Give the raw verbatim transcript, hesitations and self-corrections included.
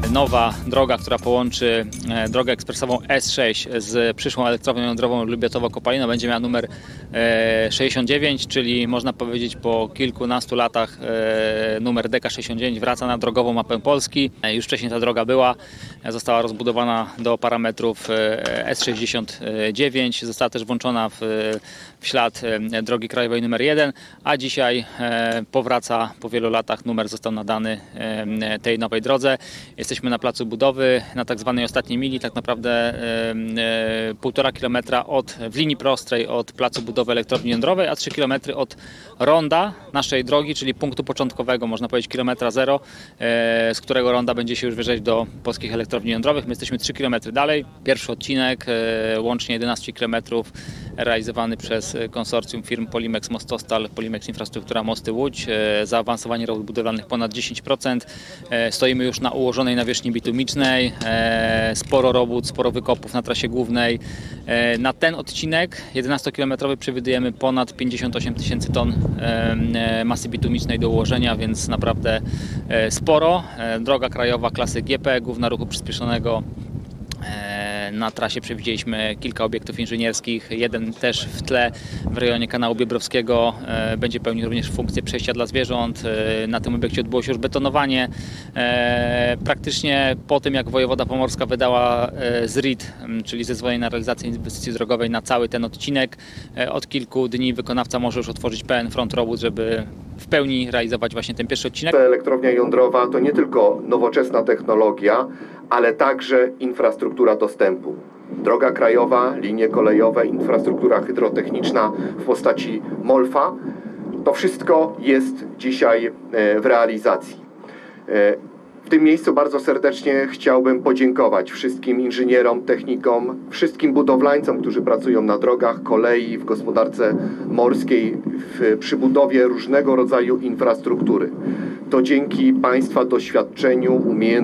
nowa droga, która połączy drogę ekspresową S sześć z przyszłą elektrownią jądrową Lubiatowo-Kopalina, będzie miała numer sześćdziesiąt dziewięć, czyli można powiedzieć po kilkunastu latach numer D K sześćdziesiąt dziewięć wraca na drogową mapę Polski. Już wcześniej ta droga była, została rozbudowana do parametrów S sześćdziesiąt dziewięć, została też włączona w, w ślad drogi krajowej numer jeden, a dzisiaj powraca po wielu latach, numer został nadany tej nowej drodze. Jesteśmy na placu budowy, na tak zwanej ostatniej mili, tak naprawdę półtora kilometra od, w linii prostej od placu budowy elektrowni jądrowej, a trzy kilometry od ronda naszej drogi, czyli punktu początkowego, można powiedzieć kilometra zero, z którego ronda będzie się już wjeżdżać do polskich elektrowni jądrowych. My jesteśmy trzy kilometry dalej. Pierwszy odcinek, łącznie jedenaście kilometrów, realizowany przez konsorcjum firm Polimex Mostostal, Polimex Infrastruktura Mosty Łódź. Zaawansowanie robót budowlanych ponad dziesięć procent. Stoimy już na ułożonej nawierzchni bitumicznej. Sporo robót, sporo wykopów na trasie głównej. Na ten odcinek jedenastokilometrowy przewidujemy ponad pięćdziesiąt osiem tysięcy ton masy bitumicznej do ułożenia, więc naprawdę sporo. Droga krajowa klasy G P, główna ruchu przyspieszonego. Na trasie przewidzieliśmy kilka obiektów inżynierskich, jeden też w tle w rejonie kanału Biebrowskiego będzie pełnił również funkcję przejścia dla zwierząt. Na tym obiekcie odbyło się już betonowanie. Praktycznie po tym, jak wojewoda pomorska wydała Z R I D, czyli zezwolenie na realizację inwestycji drogowej na cały ten odcinek, od kilku dni wykonawca może już otworzyć pełen front robót, żeby w pełni realizować właśnie ten pierwszy odcinek. Elektrownia jądrowa to nie tylko nowoczesna technologia, ale także infrastruktura dostępu. Droga krajowa, linie kolejowe, infrastruktura hydrotechniczna w postaci MOLFA. To wszystko jest dzisiaj w realizacji. W tym miejscu bardzo serdecznie chciałbym podziękować wszystkim inżynierom, technikom, wszystkim budowlańcom, którzy pracują na drogach, kolei, w gospodarce morskiej, w, przy budowie różnego rodzaju infrastruktury. To dzięki Państwa doświadczeniu, umiejętnościom,